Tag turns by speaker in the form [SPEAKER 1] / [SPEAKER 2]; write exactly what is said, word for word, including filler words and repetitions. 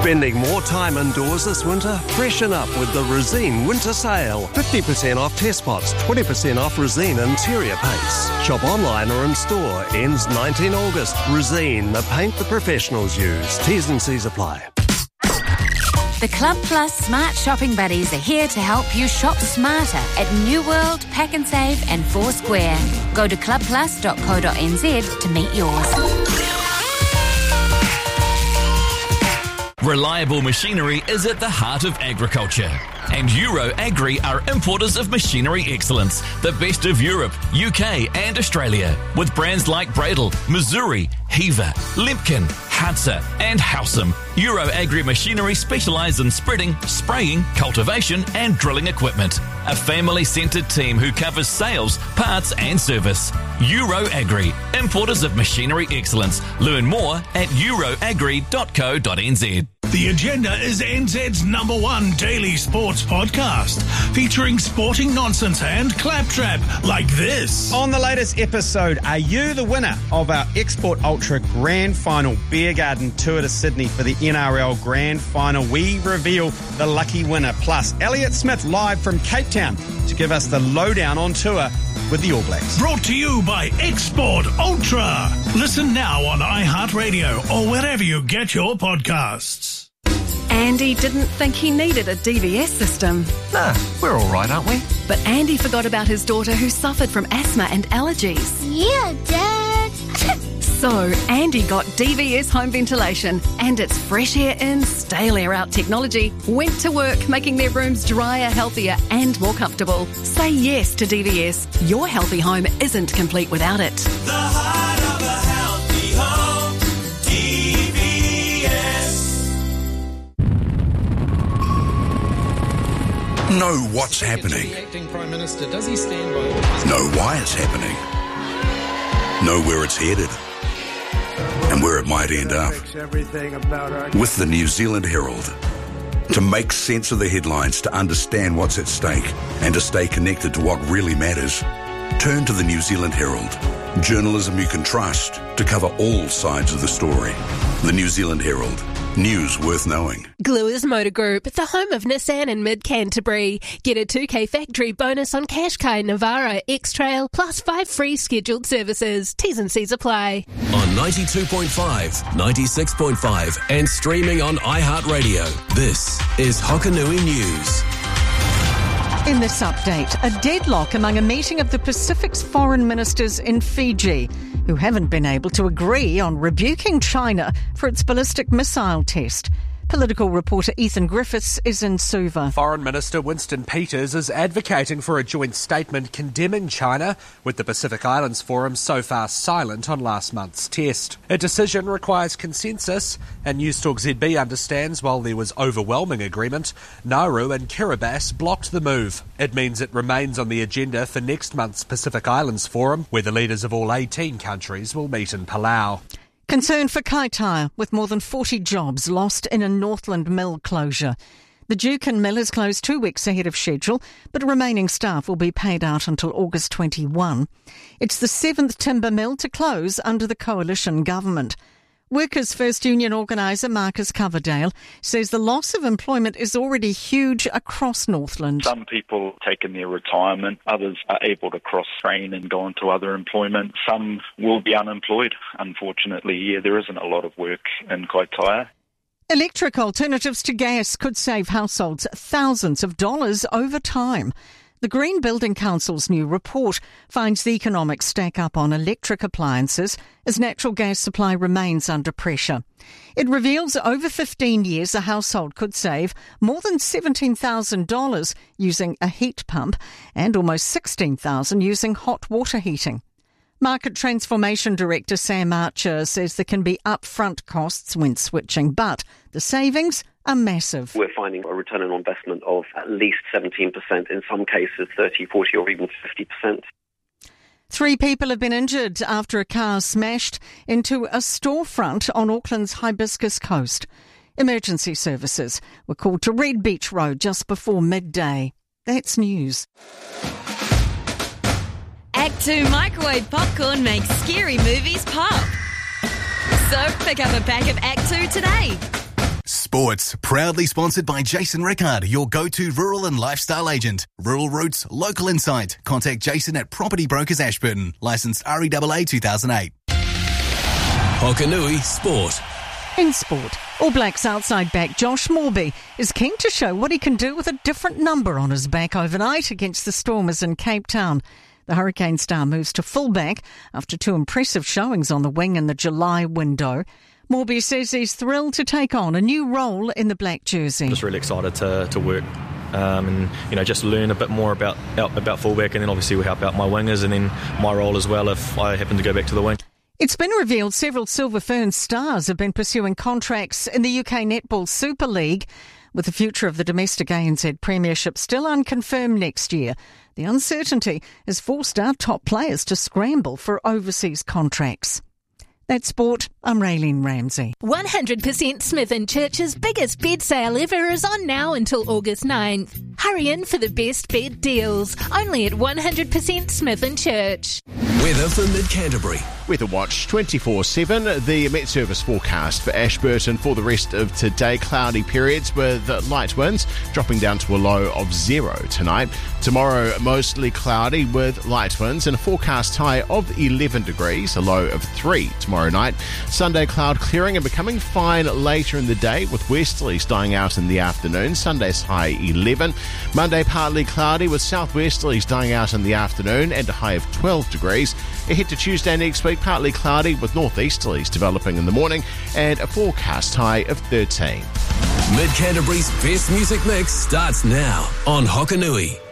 [SPEAKER 1] Spending more time indoors this winter? Freshen up with the Resene Winter Sale. fifty percent off test pots, twenty percent off Resene interior paints. Shop online or in store. Ends nineteenth of August. Resene, the paint the professionals use. T's and C's apply.
[SPEAKER 2] The Club Plus Smart Shopping Buddies are here to help you shop smarter at New World, Pack and Save and Foursquare. Go to club plus dot co dot n z to meet yours.
[SPEAKER 3] Reliable machinery is at the heart of agriculture. And Euro Agri are importers of machinery excellence, the best of Europe, U K and Australia, with brands like Bradle, Missouri, Heaver, Limpkin, Hudson and Howsam. Euro Agri Machinery specialise in spreading, spraying, cultivation and drilling equipment. A family-centred team who covers sales, parts and service. Euro Agri, importers of machinery excellence. Learn more at euroagri dot co dot n z.
[SPEAKER 4] The Agenda is N Z's number one daily sports podcast, featuring sporting nonsense and claptrap like this.
[SPEAKER 5] On the latest episode, are you the winner of our Export Ultra Grand Final Beer Garden Tour to Sydney for the N R L Grand Final? We reveal the lucky winner. Plus, Elliot Smith live from Cape Town to give us the lowdown on tour with the All Blacks.
[SPEAKER 4] Brought to you by Export Ultra. Listen now on iHeartRadio or wherever you get your podcasts.
[SPEAKER 6] Andy didn't think he needed a D V S system.
[SPEAKER 7] Nah, we're all right, aren't we?
[SPEAKER 6] But Andy forgot about his daughter who suffered from asthma and allergies.
[SPEAKER 8] Yeah, Dad.
[SPEAKER 6] So Andy got D V S home ventilation and its fresh air in, stale air out technology went to work making their rooms drier, healthier and more comfortable. Say yes to D V S. Your healthy home isn't complete without it.
[SPEAKER 9] The heart of a healthy home, D V S.
[SPEAKER 10] Know what's happening.
[SPEAKER 11] Acting Prime Minister, does he stand by?
[SPEAKER 10] Know why it's happening. Know where it's headed. And where it might end up. With the New Zealand Herald. To make sense of the headlines, to understand what's at stake, and to stay connected to what really matters, turn to the New Zealand Herald. Journalism you can trust to cover all sides of the story. The New Zealand Herald. News worth knowing.
[SPEAKER 12] Gluers Motor Group, the home of Nissan in mid-Canterbury. Get a two K factory bonus on Qashqai, Navara, X-Trail, plus five free scheduled services. T's and C's apply.
[SPEAKER 13] On ninety-two point five, ninety-six point five and streaming on iHeartRadio. This is Hokanui News.
[SPEAKER 14] In this update, a deadlock among a meeting of the Pacific's foreign ministers in Fiji, who haven't been able to agree on rebuking China for its ballistic missile test. Political reporter Ethan Griffiths is in Suva.
[SPEAKER 15] Foreign Minister Winston Peters is advocating for a joint statement condemning China, with the Pacific Islands Forum so far silent on last month's test. A decision requires consensus, and Newstalk Z B understands while there was overwhelming agreement, Nauru and Kiribati blocked the move. It means it remains on the agenda for next month's Pacific Islands Forum, where the leaders of all eighteen countries will meet in Palau.
[SPEAKER 14] Concern for Kaitaia, with more than forty jobs lost in a Northland mill closure. The Dukin mill is closed two weeks ahead of schedule, but remaining staff will be paid out until August twenty-first. It's the seventh timber mill to close under the coalition government. Workers' First Union organiser Marcus Coverdale says the loss of employment is already huge across Northland.
[SPEAKER 16] Some people taking their retirement, others are able to cross-train and go into other employment. Some will be unemployed. Unfortunately, yeah, there isn't a lot of work in Kaitaia.
[SPEAKER 14] Electric alternatives to gas could save households thousands of dollars over time. The Green Building Council's new report finds the economics stack up on electric appliances as natural gas supply remains under pressure. It reveals over fifteen years a household could save more than seventeen thousand dollars using a heat pump and almost sixteen thousand dollars using hot water heating. Market Transformation Director Sam Archer says there can be upfront costs when switching, but the savings are massive.
[SPEAKER 17] We're finding a return on investment of at least seventeen percent, in some cases thirty, forty or even fifty percent.
[SPEAKER 14] Three people have been injured after a car smashed into a storefront on Auckland's Hibiscus Coast. Emergency services were called to Red Beach Road just before midday. That's news.
[SPEAKER 18] Act two microwave popcorn makes scary movies pop. So pick up a pack of Act two today.
[SPEAKER 8] Sports, proudly sponsored by Jason Rickard, your go-to rural and lifestyle agent. Rural Roots, local insight. Contact Jason at Property Brokers Ashburton. Licensed R E A A two thousand eight.
[SPEAKER 13] Hokanui Sport.
[SPEAKER 14] In sport, All Blacks outside back Josh Morby is keen to show what he can do with a different number on his back overnight against the Stormers in Cape Town. The Hurricane star moves to fullback after two impressive showings on the wing in the July window. Morby says he's thrilled to take on a new role in the black jersey.
[SPEAKER 19] Just really excited to, to work um, and you know just learn a bit more about about fullback, and then obviously we'll help out my wingers and then my role as well if I happen to go back to the wing.
[SPEAKER 14] It's been revealed several Silver Fern stars have been pursuing contracts in the U K Netball Super League, with the future of the domestic A N Z Premiership still unconfirmed next year. The uncertainty has forced our top players to scramble for overseas contracts. That's sport. I'm Raylene Ramsey.
[SPEAKER 12] one hundred percent Smith and Church's biggest bed sale ever is on now until August ninth. Hurry in for the best bed deals, only at one hundred percent Smith and Church.
[SPEAKER 13] Weather for Mid-Canterbury.
[SPEAKER 20] Weather Watch twenty-four seven. The Met Service forecast for Ashburton for the rest of today. Cloudy periods with light winds dropping down to a low of zero tonight. Tomorrow mostly cloudy with light winds and a forecast high of eleven degrees, a low of three tomorrow night. Sunday cloud clearing and becoming fine later in the day with westerlies dying out in the afternoon. Sunday's high eleven. Monday partly cloudy with southwesterlies dying out in the afternoon and a high of twelve degrees. Ahead to Tuesday next week, partly cloudy with northeasterlies developing in the morning and a forecast high of thirteen.
[SPEAKER 13] Mid-Canterbury's best music mix starts now on Hokanui.